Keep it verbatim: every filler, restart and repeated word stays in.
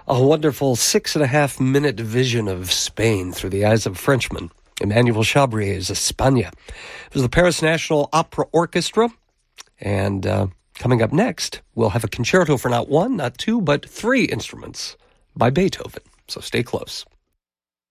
A wonderful six and a half minute vision of Spain through the eyes of a Frenchman, Emmanuel Chabrier's España. It was the Paris National Opera Orchestra. And uh, coming up next, we'll have a concerto for not one, not two, but three instruments by Beethoven. So stay close.